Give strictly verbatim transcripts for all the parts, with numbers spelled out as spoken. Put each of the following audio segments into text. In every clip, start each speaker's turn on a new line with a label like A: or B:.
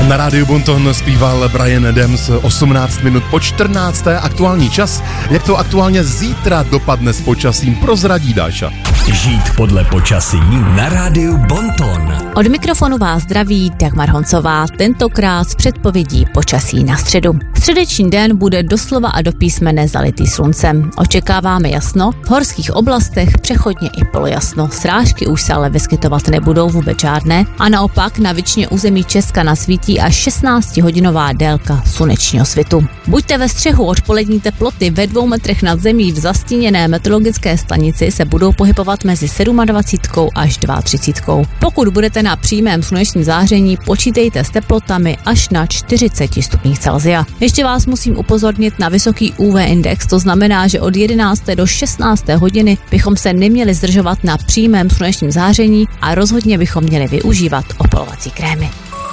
A: Na rádiu Bonton zpíval Bryan Adams osmnáct minut po čtrnácté aktuální čas. Jak to aktuálně zítra dopadne s počasím, prozradí Dáša.
B: Žít podle počasí na rádiu Bonton.
C: Od mikrofonu vás zdraví Dagmar Honcová, tentokrát s předpovědí počasí na středu. Středeční den bude doslova a do písmene zalitý sluncem. Očekáváme jasno, v horských oblastech přechodně i polojasno. Srážky už se ale vyskytovat nebudou vůbec žádné a naopak na většině území Česka nasvítí až šestnáctihodinová délka slunečního svitu. Buďte ve střehu, odpolední teploty ve dvou metrech nad zemí v zastíněné meteorologické stanici se budou pohybovat mezi dvacet sedm až třicet dva. Pokud budete na přímém slunečním záření, počítejte s teplotami až na čtyřicet stupních Celsia. Ještě vás musím upozornit na vysoký U V index, to znamená, že od jedenácté do šestnácté hodiny bychom se neměli zdržovat na přímém slunečním záření a rozhodně bychom měli využívat opalovací krémy.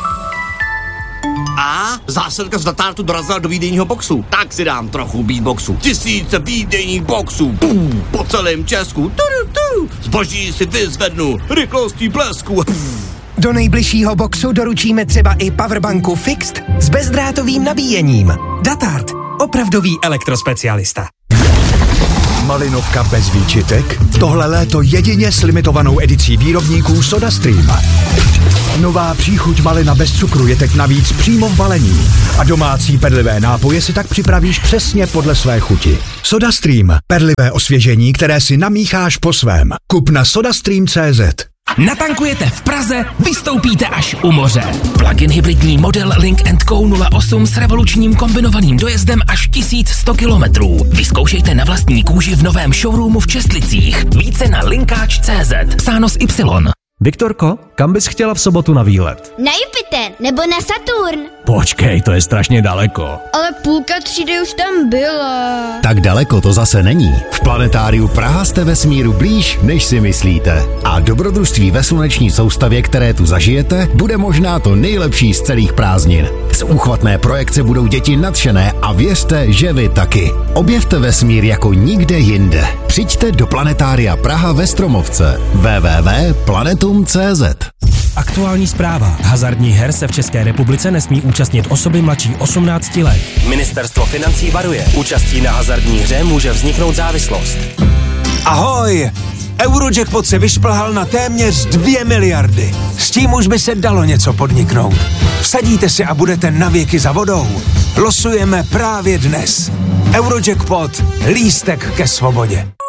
D: A zásilka z Datartu dorazila do výdejního boxu. Tak si dám trochu beatboxu. Tisíce výdejních boxů. Pum, po celém Česku. Tu, tu, tu. Zboží si vyzvednu. Rychlostí blesku.
E: Do nejbližšího boxu doručíme třeba i powerbanku Fixed s bezdrátovým nabíjením. Datart. Opravdový elektrospecialista.
F: Malinovka bez výčitek? Tohle léto jedině s limitovanou edicí výrobníků SodaStream. Nová příchuť malina bez cukru je teď navíc přímo v balení a domácí perlivé nápoje si tak připravíš přesně podle své chuti. SodaStream. Perlivé osvěžení, které si namícháš po svém. Kup na sodastream tečka cé zet.
B: Natankujete v Praze, vystoupíte až u moře. Plug-in hybridní model Link and Co nula osm s revolučním kombinovaným dojezdem až tisíc sto kilometrů. Vyzkoušejte na vlastní kůži v novém showroomu v Čestlicích. Více na linkáč tečka cé zet. Psáno s Y.
G: Viktorko, kam bys chtěla v sobotu na výlet?
H: Na Jupiter nebo na Saturn.
G: Počkej, to je strašně daleko.
H: Ale půlka třídy už tam byla.
I: Tak daleko to zase není. V Planetáriu Praha jste vesmíru blíž, než si myslíte. A dobrodružství ve sluneční soustavě, které tu zažijete, bude možná to nejlepší z celých prázdnin. Z úchvatné projekce budou děti nadšené a věřte, že vy taky. Objevte vesmír jako nikde jinde. Přijďte do Planetária Praha ve Stromovce. w w w tečka planetum tečka cé zet.
J: Aktuální zpráva. Hazardních her se v České republice nesmí účastnit osoby mladší osmnácti let.
K: Ministerstvo financí varuje. Účastí na hazardní hře může vzniknout závislost.
L: Ahoj! Eurojackpot se vyšplhal na téměř dvě miliardy. S tím už by se dalo něco podniknout. Vsadíte si a budete navěky za vodou. Losujeme právě dnes. Eurojackpot. Lístek ke svobodě.